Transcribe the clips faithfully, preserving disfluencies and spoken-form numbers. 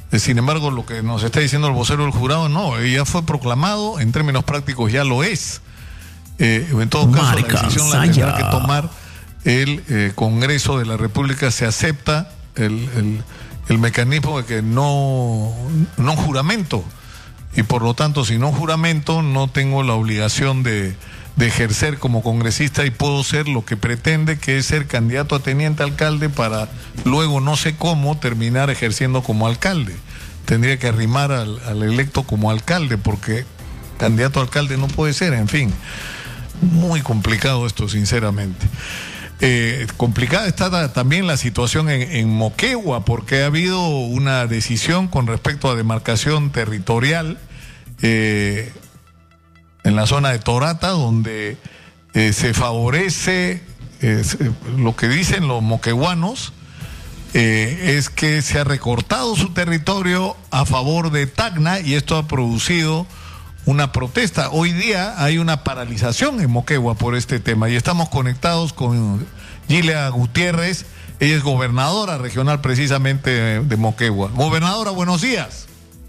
Sin embargo, lo que nos está diciendo el vocero del jurado, no, ya fue proclamado, en términos prácticos ya lo es. Eh, en todo caso, Marca, la decisión la tendrá que tomar el eh, Congreso de la República. Se acepta el, el, el mecanismo de que no, no juramento, y por lo tanto, si no juramento, no tengo la obligación de, de ejercer como congresista, y puedo ser lo que pretende, que es ser candidato a teniente alcalde para luego, no sé cómo, terminar ejerciendo como alcalde. Tendría que arrimar al, al electo como alcalde, porque candidato a alcalde no puede ser. En fin, muy complicado esto, sinceramente. Eh, complicada está también la situación en, en Moquegua, porque ha habido una decisión con respecto a demarcación territorial eh, en la zona de Torata, donde eh, se favorece eh, lo que dicen los moqueguanos, eh, es que se ha recortado su territorio a favor de Tacna, y esto ha producido una protesta. Hoy día hay una paralización en Moquegua por este tema, y estamos conectados con Gilia Gutiérrez. Ella es gobernadora regional precisamente de Moquegua. Gobernadora, buenos días.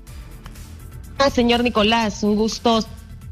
Señor Nicolás, un gusto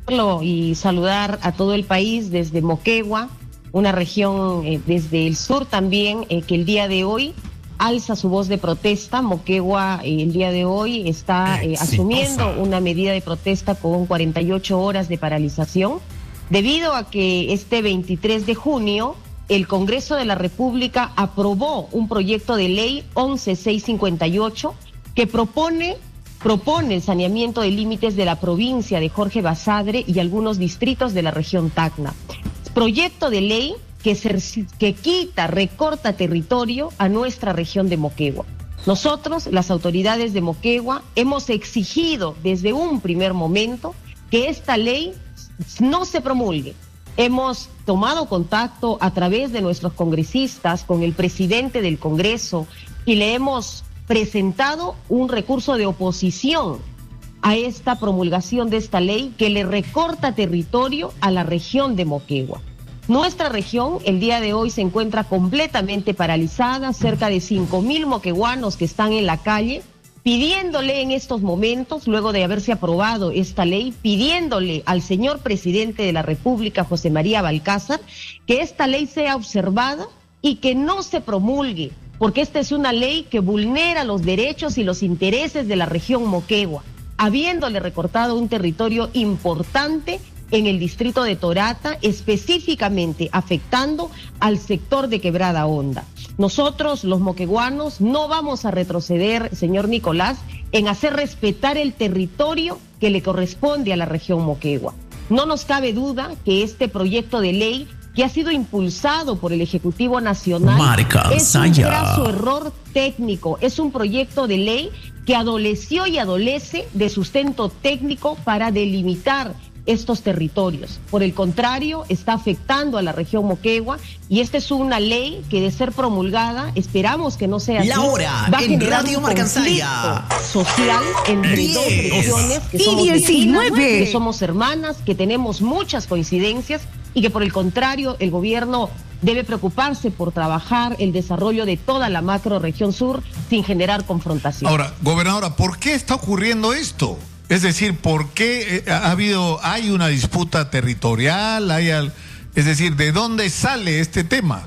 y saludar a todo el país desde Moquegua, una región eh, desde el sur también, eh, que el día de hoy alza su voz de protesta. Moquegua eh, el día de hoy está eh, asumiendo una medida de protesta con cuarenta y ocho horas de paralización, debido a que este veintitrés de junio el Congreso de la República aprobó un proyecto de ley once mil seiscientos cincuenta y ocho que propone, propone el saneamiento de límites de la provincia de Jorge Basadre y algunos distritos de la región Tacna. Proyecto de ley que, se, que quita, recorta territorio a nuestra región de Moquegua. Nosotros, las autoridades de Moquegua, hemos exigido desde un primer momento que esta ley no se promulgue. Hemos tomado contacto a través de nuestros congresistas con el presidente del Congreso y le hemos presentado un recurso de oposición a esta promulgación de esta ley que le recorta territorio a la región de Moquegua. Nuestra región el día de hoy se encuentra completamente paralizada, cerca de cinco mil moqueguanos que están en la calle, pidiéndole en estos momentos, luego de haberse aprobado esta ley, pidiéndole al señor presidente de la República, José María Balcázar, que esta ley sea observada y que no se promulgue, porque esta es una ley que vulnera los derechos y los intereses de la región Moquegua, habiéndole recortado un territorio importante en el distrito de Torata, específicamente afectando al sector de Quebrada Honda. Nosotros, los moqueguanos, no vamos a retroceder, señor Nicolás, en hacer respetar el territorio que le corresponde a la región Moquegua. No nos cabe duda que este proyecto de ley, que ha sido impulsado por el Ejecutivo Nacional, Marca, es un graso error técnico, es un proyecto de ley que adoleció y adolece de sustento técnico para delimitar estos territorios. Por el contrario, está afectando a la región Moquegua, y esta es una ley que, de ser promulgada, esperamos que no sea así, la hora va a en generar Radio un Marcansaya social entre diez dos regiones que y somos diecinueve, vecinas, que somos hermanas, que tenemos muchas coincidencias, y que por el contrario el gobierno debe preocuparse por trabajar el desarrollo de toda la macro región sur sin generar confrontación. Ahora, gobernadora, ¿por qué está ocurriendo esto? Es decir, ¿por qué ha habido, hay una disputa territorial? Hay al, es decir, ¿de dónde sale este tema?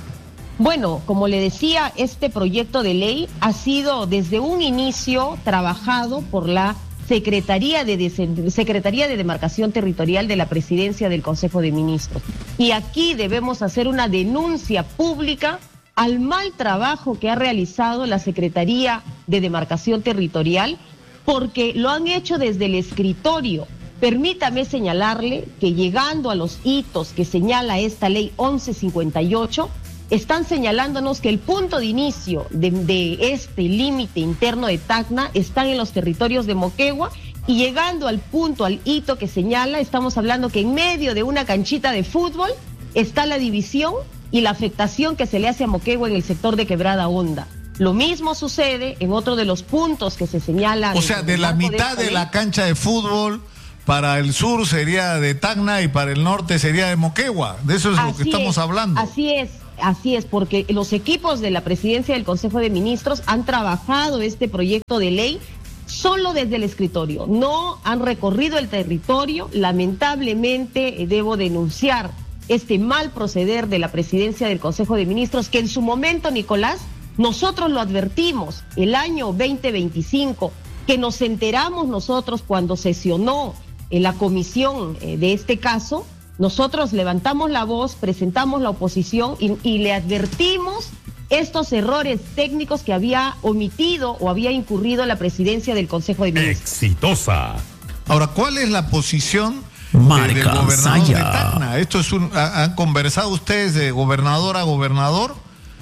Bueno, como le decía, este proyecto de ley ha sido desde un inicio trabajado por la Secretaría de, Secretaría de Demarcación Territorial de la Presidencia del Consejo de Ministros. Y aquí debemos hacer una denuncia pública al mal trabajo que ha realizado la Secretaría de Demarcación Territorial, porque lo han hecho desde el escritorio. Permítame señalarle que, llegando a los hitos que señala esta ley once cincuenta y ocho, están señalándonos que el punto de inicio de, de este límite interno de Tacna están en los territorios de Moquegua, y llegando al punto, al hito que señala, estamos hablando que en medio de una canchita de fútbol está la división y la afectación que se le hace a Moquegua en el sector de Quebrada Honda. Lo mismo sucede en otro de los puntos que se señala. O sea, de la mitad de la cancha de fútbol para el sur sería de Tacna y para el norte sería de Moquegua. De eso es lo que estamos hablando. Así es, así es, porque los equipos de la Presidencia del Consejo de Ministros han trabajado este proyecto de ley solo desde el escritorio. No han recorrido el territorio. Lamentablemente eh, debo denunciar este mal proceder de la presidencia del Consejo de Ministros, que en su momento, Nicolás, nosotros lo advertimos el año veinte veinticinco, que nos enteramos nosotros cuando sesionó en la comisión eh, de este caso. Nosotros levantamos la voz, presentamos la oposición y, y le advertimos estos errores técnicos que había omitido o había incurrido la presidencia del Consejo de Ministros. Exitosa. Ahora, ¿cuál es la posición Marca eh, del gobernador Saya. de Tacna? Esto es un, ha- ¿Han conversado ustedes de gobernador a gobernador?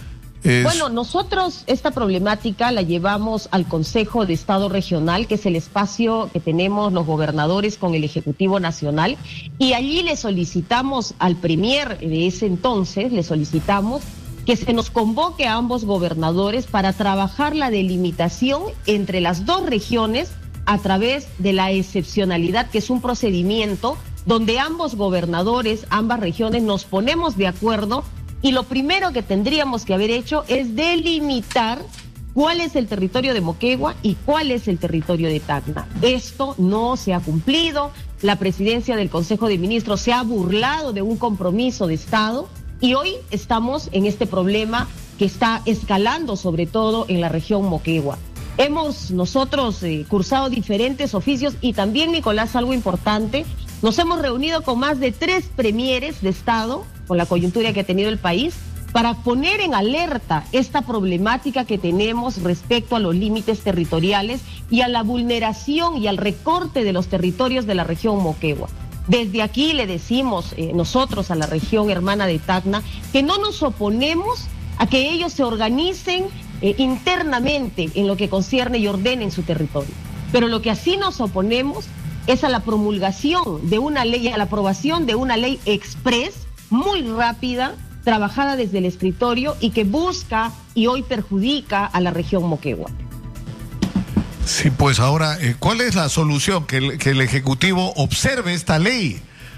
Es- Bueno, nosotros esta problemática la llevamos al Consejo de Estado Regional, que es el espacio que tenemos los gobernadores con el Ejecutivo Nacional, y allí le solicitamos al premier de ese entonces, le solicitamos que se nos convoque a ambos gobernadores para trabajar la delimitación entre las dos regiones a través de la excepcionalidad, que es un procedimiento donde ambos gobernadores, ambas regiones nos ponemos de acuerdo. Y lo primero que tendríamos que haber hecho es delimitar cuál es el territorio de Moquegua y cuál es el territorio de Tacna. Esto no se ha cumplido. La presidencia del Consejo de Ministros se ha burlado de un compromiso de Estado y hoy estamos en este problema que está escalando sobre todo en la región Moquegua. Hemos nosotros eh, cursado diferentes oficios y también, Nicolás, algo importante, nos hemos reunido con más de tres premieres de Estado, con la coyuntura que ha tenido el país, para poner en alerta esta problemática que tenemos respecto a los límites territoriales y a la vulneración y al recorte de los territorios de la región Moquegua. Desde aquí le decimos eh, nosotros a la región hermana de Tacna que no nos oponemos a que ellos se organicen eh, internamente en lo que concierne y ordenen su territorio. Pero lo que así nos oponemos es a la promulgación de una ley, a la aprobación de una ley express, muy rápida, trabajada desde el escritorio y que busca y hoy perjudica a la región Moquegua. Sí, pues ahora, eh, ¿cuál es la solución? Que el, que el Ejecutivo observe esta ley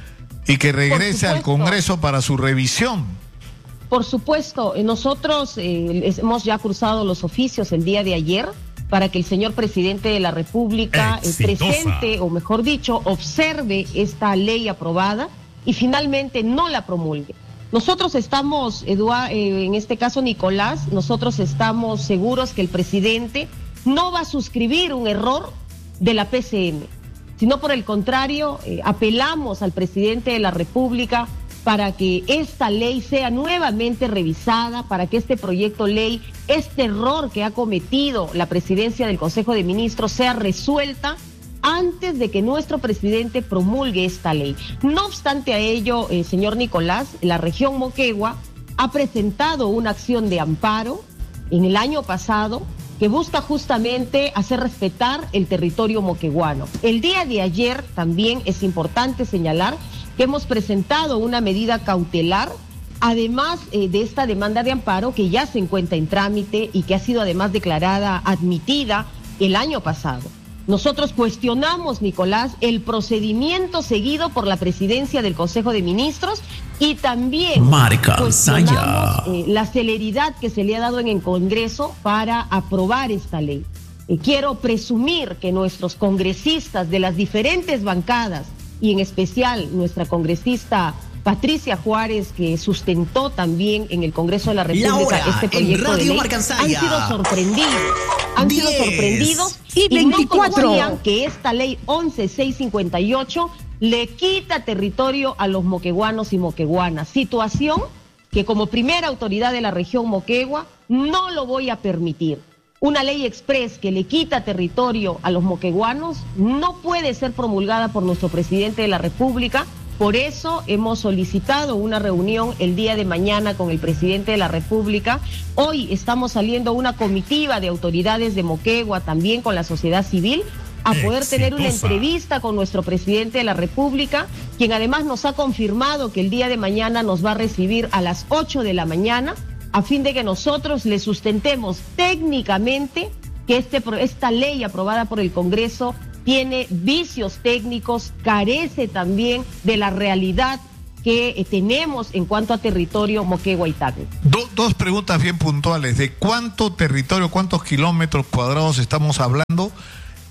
y que regrese al Congreso para su revisión. Por supuesto, nosotros eh, hemos ya cruzado los oficios el día de ayer para que el señor presidente de la República eh, presente, o mejor dicho, observe esta ley aprobada y finalmente no la promulgue. Nosotros estamos, Eduard, eh, en este caso Nicolás, nosotros estamos seguros que el presidente no va a suscribir un error de la P C M, sino por el contrario, eh, apelamos al presidente de la República para que esta ley sea nuevamente revisada, para que este proyecto ley, este error que ha cometido la presidencia del Consejo de Ministros sea resuelta antes de que nuestro presidente promulgue esta ley. No obstante a ello, eh, señor Nicolás, la región Moquegua ha presentado una acción de amparo en el año pasado que busca justamente hacer respetar el territorio moqueguano. El día de ayer también es importante señalar que hemos presentado una medida cautelar, además eh, de esta demanda de amparo que ya se encuentra en trámite y que ha sido además declarada admitida el año pasado. Nosotros cuestionamos, Nicolás, el procedimiento seguido por la presidencia del Consejo de Ministros y también Marca cuestionamos eh, la celeridad que se le ha dado en el Congreso para aprobar esta ley. Eh, quiero presumir que nuestros congresistas de las diferentes bancadas y en especial nuestra congresista Patricia Juárez, que sustentó también en el Congreso de la República la este proyecto de ley, han sido sorprendidos, han sido sorprendidos y, y no conocían que esta ley once mil seiscientos cincuenta y ocho le quita territorio a los moqueguanos y moqueguanas, situación que como primera autoridad de la región Moquegua no lo voy a permitir. Una ley express que le quita territorio a los moqueguanos no puede ser promulgada por nuestro presidente de la República. Por eso hemos solicitado una reunión el día de mañana con el presidente de la República. Hoy estamos saliendo una comitiva de autoridades de Moquegua, también con la sociedad civil, a poder Exitosa. tener una entrevista con nuestro presidente de la República, quien además nos ha confirmado que el día de mañana nos va a recibir a las ocho de la mañana, a fin de que nosotros le sustentemos técnicamente que este, esta ley aprobada por el Congreso tiene vicios técnicos, carece también de la realidad que eh, tenemos en cuanto a territorio Moquegua y Tacna. Do, dos preguntas bien puntuales. ¿De cuánto territorio, cuántos kilómetros cuadrados estamos hablando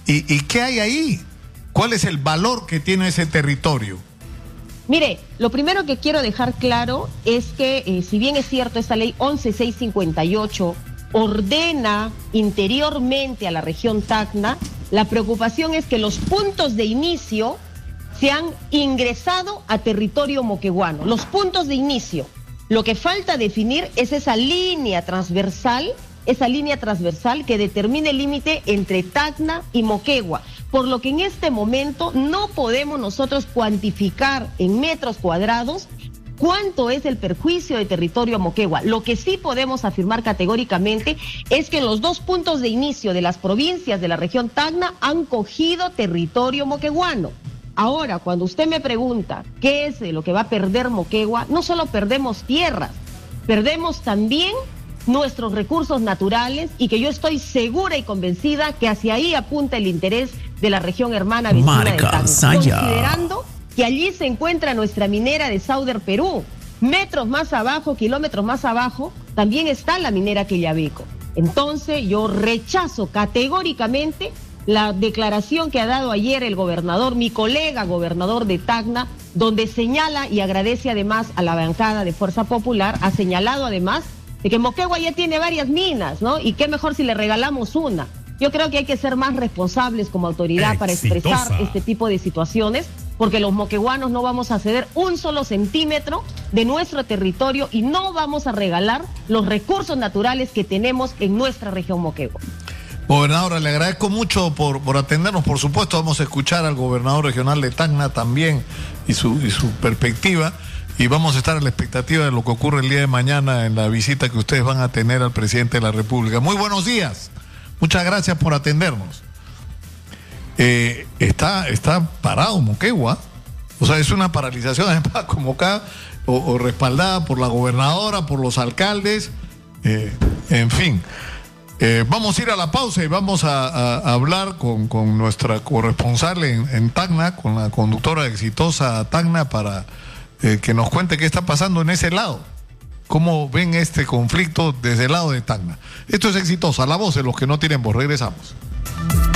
¿Y, y qué hay ahí? ¿Cuál es el valor que tiene ese territorio? Mire, lo primero que quiero dejar claro es que, eh, si bien es cierto, esta ley once mil seiscientos cincuenta y ocho ordena interiormente a la región Tacna, la preocupación es que los puntos de inicio se han ingresado a territorio moqueguano. Los puntos de inicio. Lo que falta definir es esa línea transversal, esa línea transversal que determine el límite entre Tacna y Moquegua. Por lo que en este momento no podemos nosotros cuantificar en metros cuadrados cuánto es el perjuicio de territorio a Moquegua. Lo que sí podemos afirmar categóricamente es que en los dos puntos de inicio de las provincias de la región Tacna han cogido territorio moqueguano. Ahora, cuando usted me pregunta qué es lo que va a perder Moquegua, no solo perdemos tierras, perdemos también nuestros recursos naturales, y que yo estoy segura y convencida que hacia ahí apunta el interés de la región hermana vecina Marca, de Tacna, Saya. considerando que allí se encuentra nuestra minera de Sauder Perú. Metros más abajo, kilómetros más abajo, también está la minera Quillabeco. Entonces yo rechazo categóricamente la declaración que ha dado ayer el gobernador, mi colega gobernador de Tacna, donde señala y agradece además a la bancada de Fuerza Popular, ha señalado además de que Moquegua ya tiene varias minas, ¿no? Y qué mejor si le regalamos una. Yo creo que hay que ser más responsables como autoridad para expresar este tipo de situaciones, porque los moqueguanos no vamos a ceder un solo centímetro de nuestro territorio y no vamos a regalar los recursos naturales que tenemos en nuestra región Moquegua. Gobernadora, le agradezco mucho por, por atendernos. Por supuesto, vamos a escuchar al gobernador regional de Tacna también y su, y su perspectiva. Y vamos a estar a la expectativa de lo que ocurre el día de mañana en la visita que ustedes van a tener al presidente de la República. Muy buenos días. Muchas gracias por atendernos. Eh, está, está parado Moquegua. O sea, es una paralización además convocada o, o respaldada por la gobernadora, por los alcaldes, eh, en fin. Eh, vamos a ir a la pausa y vamos a, a, a hablar con, con nuestra corresponsal en, en Tacna, con la conductora exitosa Tacna, para eh, que nos cuente qué está pasando en ese lado. ¿Cómo ven este conflicto desde el lado de Tacna? Esto es Exitosa, la voz de los que no tienen voz. Regresamos.